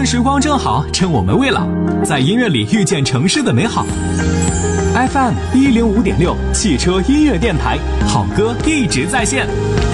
春时光正好，趁我们未老，在音乐里遇见城市的美好。FM105.6汽车音乐电台，好歌一直在线。